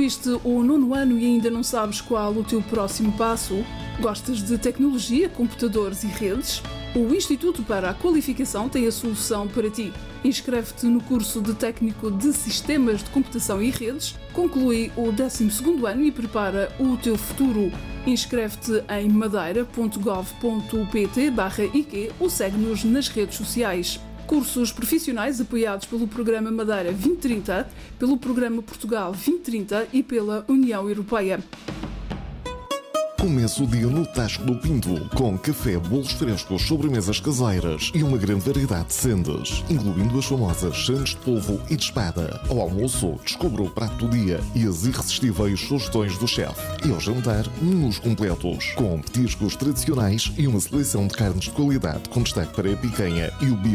Concluíste o 9º ano e ainda não sabes qual o teu próximo passo? Gostas de tecnologia, computadores e redes? O Instituto para a Qualificação tem a solução para ti. Inscreve-te no curso de Técnico de Sistemas de Computação e Redes, conclui o 12º ano e prepara o teu futuro. Inscreve-te em madeira.gov.pt/IQ ou segue-nos nas redes sociais. Cursos profissionais apoiados pelo Programa Madeira 2030, pelo Programa Portugal 2030 e pela União Europeia. Comece o dia no Tasco do Pinto, com café, bolos frescos, sobremesas caseiras e uma grande variedade de sendas, incluindo as famosas sandes de polvo e de espada. Ao almoço, descubra o prato do dia e as irresistíveis sugestões do chefe. E ao jantar, menus completos, com petiscos tradicionais e uma seleção de carnes de qualidade com destaque para a picanha e o bife